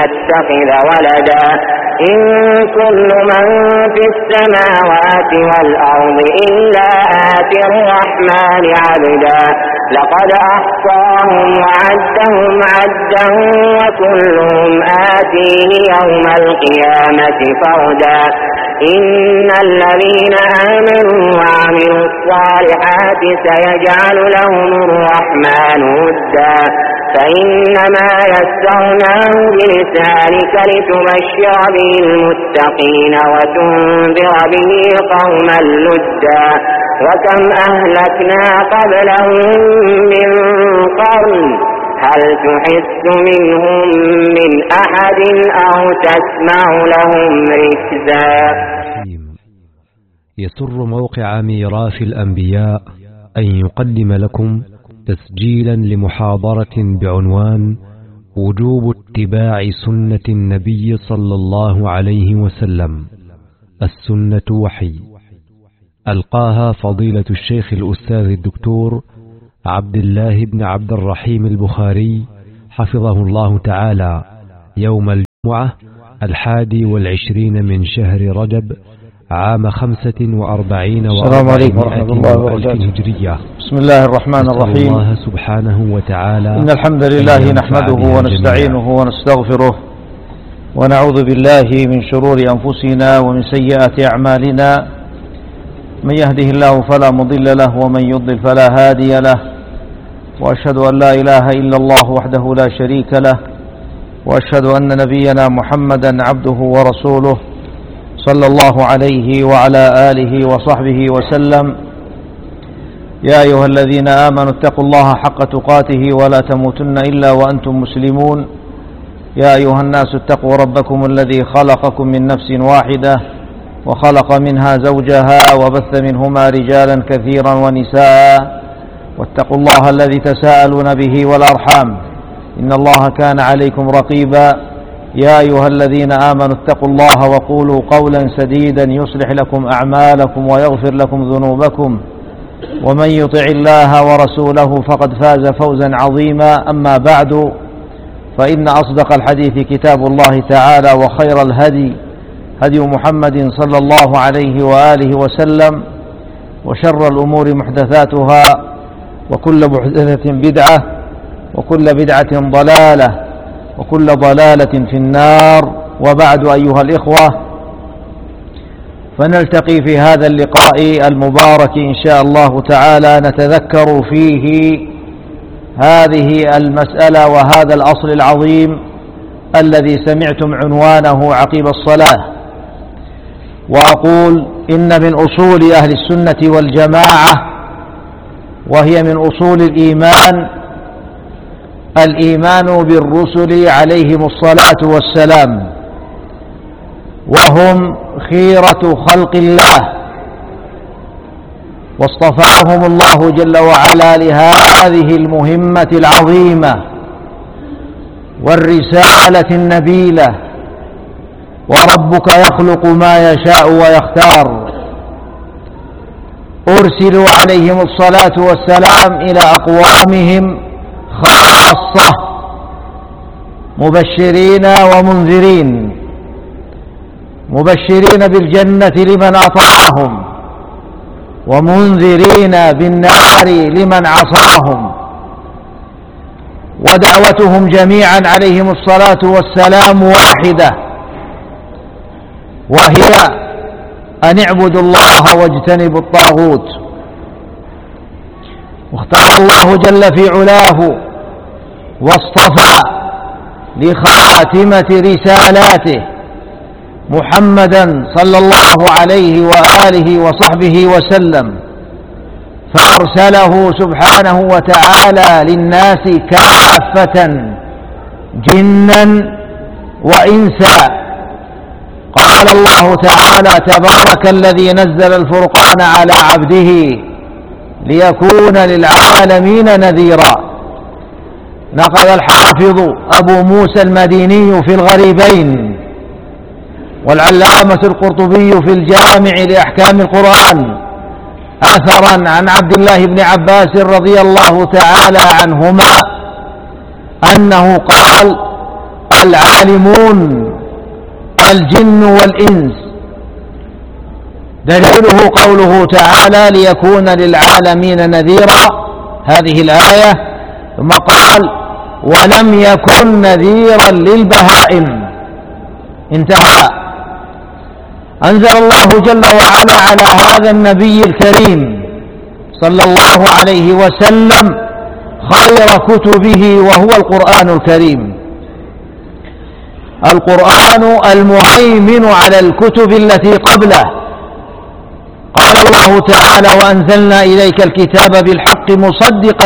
يتخذ ولدا إن كل من في السماوات والأرض إلا آتي الرحمن عبدا لقد أحصاهم وعدهم عدا وكلهم آتيه يوم القيامة فردا إن الذين آمنوا وعملوا الصالحات سيجعل لهم الرحمن ودا فإنما يسرناه بلسانك لتبشر به المتقين وتنذر به قوما لدا وكم أهلكنا قبلهم من قرن هل تحس منهم من أحد أو تسمع لهم ركزا. يسر موقع ميراث الأنبياء أن يقدم لكم تسجيلا لمحاضرة بعنوان وجوب اتباع سنة النبي صلى الله عليه وسلم السنة وحي، ألقاها فضيلة الشيخ الأستاذ الدكتور عبد الله بن عبد الرحيم البخاري حفظه الله تعالى يوم الجمعة 21 من شهر رجب عام 45 السلام عليكم ورحمة الله وبركاته. هجرية. بسم الله الرحمن الرحيم. الله سبحانه وتعالى إن الحمد لله نحمده ونستعينه ونستغفره ونعوذ بالله من شرور أنفسنا ومن سيئات أعمالنا، من يهده الله فلا مضل له ومن يضلل فلا هادي له، وأشهد أن لا إله إلا الله وحده لا شريك له، وأشهد أن نبينا محمدا عبده ورسوله صلى الله عليه وعلى آله وصحبه وسلم. يا أيها الذين آمنوا اتقوا الله حق تقاته ولا تموتن إلا وأنتم مسلمون. يا أيها الناس اتقوا ربكم الذي خلقكم من نفس واحدة وخلق منها زوجها وبث منهما رجالا كثيرا ونساء، واتقوا الله الذي تساءلون به والأرحام إن الله كان عليكم رقيبا. يا أيها الذين آمنوا اتقوا الله وقولوا قولا سديدا يصلح لكم أعمالكم ويغفر لكم ذنوبكم، ومن يطع الله ورسوله فقد فاز فوزا عظيما. أما بعد، فإن أصدق الحديث كتاب الله تعالى، وخير الهدي هدي محمد صلى الله عليه وآله وسلم، وشر الأمور محدثاتها، وكل محدثة بدعة، وكل بدعة ضلالة، وكل ضلالة في النار. وبعد أيها الإخوة، فنلتقي في هذا اللقاء المبارك إن شاء الله تعالى نتذكر فيه هذه المسألة وهذا الأصل العظيم الذي سمعتم عنوانه عقيب الصلاة. وأقول إن من أصول أهل السنة والجماعة، وهي من أصول الإيمان بالرسل عليهم الصلاة والسلام، وهم خيرة خلق الله، واصطفاهم الله جل وعلا لهذه المهمة العظيمة والرسالة النبيلة. وربك يخلق ما يشاء ويختار. أرسلوا عليهم الصلاة والسلام إلى أقوامهم خاصة مبشرين ومنذرين، مبشرين بالجنة لمن أطاعهم، ومنذرين بالنار لمن عصاهم. ودعوتهم جميعا عليهم الصلاة والسلام واحدة، وهي أن اعبدوا الله واجتنبوا الطاغوت. واختار الله جل في علاه واصطفى لخاتمة رسالاته محمدا صلى الله عليه وآله وصحبه وسلم، فأرسله سبحانه وتعالى للناس كافة جنا وإنسا. قال الله تعالى: تبارك الذي نزل الفرقان على عبده ليكون للعالمين نذيرا. نقل الحافظ أبو موسى المديني في الغريبين، والعلامة القرطبي في الجامع لأحكام القرآن أثرا عن عبد الله بن عباس رضي الله تعالى عنهما أنه قال: العالمون الجن والإنس. دليله قوله تعالى ليكون للعالمين نذيرا، هذه الآية. ثم قال ولم يكن نذيرا للبهائم، انتهى. أنزل الله جل وعلا على هذا النبي الكريم صلى الله عليه وسلم خير كتبه وهو القرآن الكريم، القرآن المهيمن على الكتب التي قبله. قال الله تعالى وأنزلنا إليك الكتاب بالحق مصدقا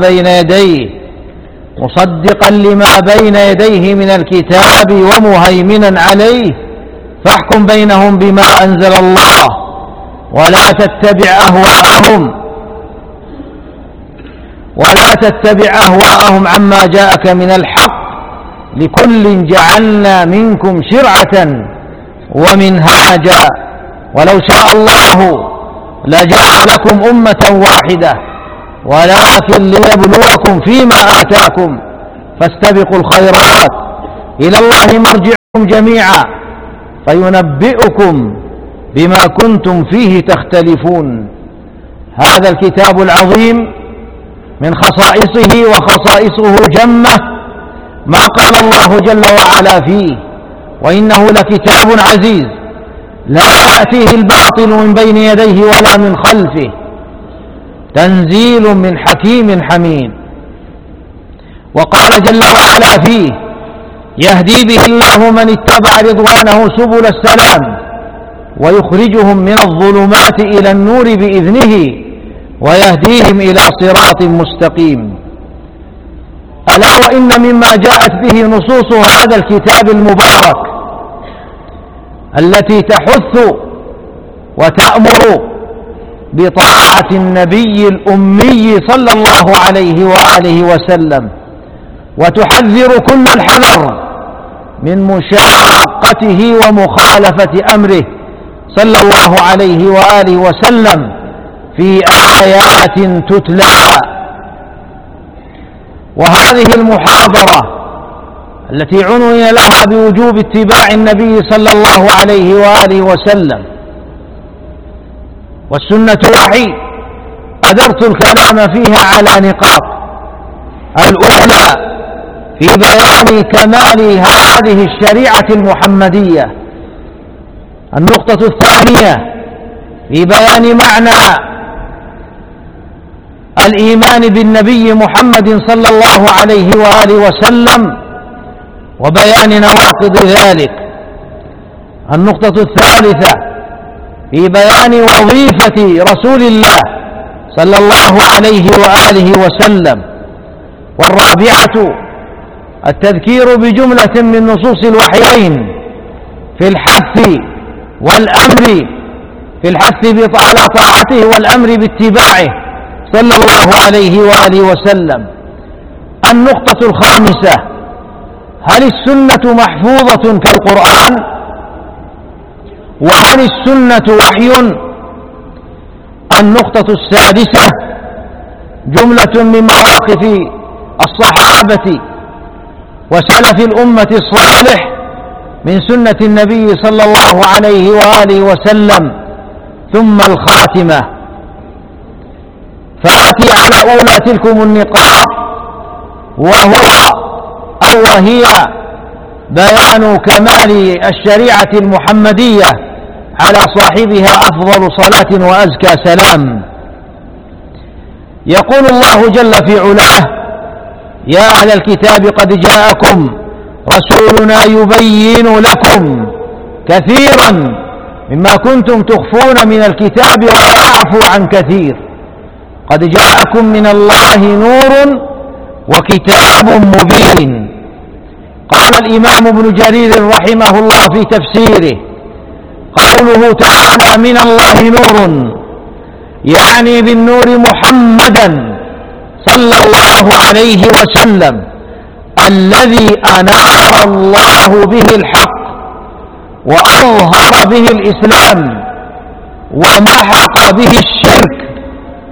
لما بين يديه من الكتاب ومهيمنا عليه، فاحكم بينهم بما أنزل الله ولا تتبع أهواءهم عما جاءك من الحق، لكل جعلنا منكم شرعة ومنهاجا ولو شاء الله لجعلكم أمة واحدة ولكن ليبلوكم فيما آتاكم فاستبقوا الخيرات إلى الله مرجعكم جميعا فينبئكم بما كنتم فيه تختلفون. هذا الكتاب العظيم من خصائصه وخصائصه جمة ما قال الله جل وعلا فيه وإنه لكتاب عزيز لا يأتيه الباطل من بين يديه ولا من خلفه تنزيل من حكيم حميد. وقال جل وعلا فيه يهدي به الله من اتبع رضوانه سبل السلام ويخرجهم من الظلمات إلى النور بإذنه ويهديهم إلى صراط مستقيم. ألا وإن مما جاءت به نصوص هذا الكتاب المبارك التي تحث وتأمر بطاعة النبي الأمي صلى الله عليه وآله وسلم وتحذر كل الحذر من مشاقته ومخالفة أمره صلى الله عليه وآله وسلم في آيات تتلى. وهذه المحاضرة التي عنون لها بوجوب اتباع النبي صلى الله عليه وآله وسلم والسنة وحي، أدرت الكلام فيها على نقاط. الأولى في بيان كمال هذه الشريعة المحمدية، النقطة الثانية في بيان معنى الإيمان بالنبي محمد صلى الله عليه وآله وسلم وبيان نواقض ذلك. النقطة الثالثة في بيان وظيفة رسول الله صلى الله عليه وآله وسلم. والرابعة التذكير بجملة من نصوص الوحيين في الحث والأمر، في الحث على طاعته والأمر باتباعه صلى الله عليه وآله وسلم. النقطة الخامسة هل السنة محفوظة كالقرآن؟ وهل السنة وحي؟ النقطة السادسة جملة من مواقف الصحابة وسلف الأمة الصالح من سنة النبي صلى الله عليه وآله وسلم. ثم الخاتمة، فآتي على أولى تلكم النقاط وهي بيان كمال الشريعة المحمدية على صاحبها أفضل صلاة وأزكى سلام. يقول الله جل في علاه يا أهل الكتاب قد جاءكم رسولنا يبين لكم كثيرا مما كنتم تخفون من الكتاب ويعفو عن كثير، قد جاءكم من الله نور وكتاب مبين. قال الإمام ابن جرير رحمه الله في تفسيره قوله تعالى من الله نور يعني بالنور محمدا صلى الله عليه وسلم الذي أنار الله به الحق وأظهر به الإسلام ومحق به الشرك،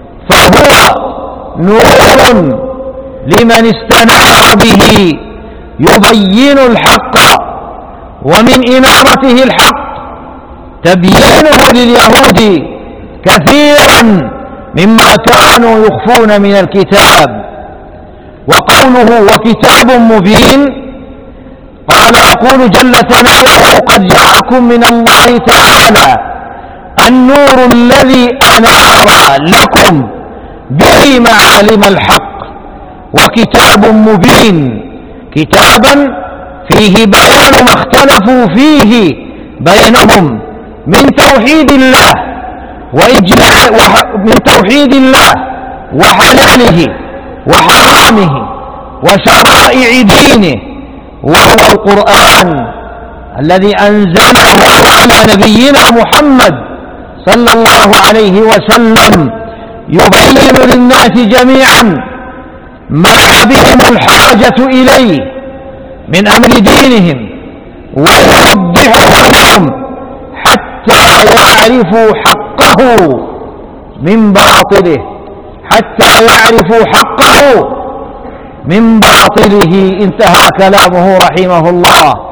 فهو نور لمن استنار به يبين الحق، ومن إنارته الحق تبيينه لليهود كثيرا مما كانوا يخفون من الكتاب. وقوله وكتاب مبين، قال يقول جل ثناؤه قد جاءكم من الله تعالى النور الذي أنار لكم به معالم الحق. وكتاب مبين، كتابا فيه بيان ما اختلفوا فيه بينهم من توحيد الله من توحيد الله وحلاله وحرامه وشرائع دينه، وهو القرآن الذي أنزله على نبينا محمد صلى الله عليه وسلم، يبين للناس جميعا ما بهم الحاجة إليه من أمر دينهم، ويوضحه لهم حتى يعرفوا حقه من باطله، حتى يعرفوا حقه من باطله. انتهى كلامه رحمه الله.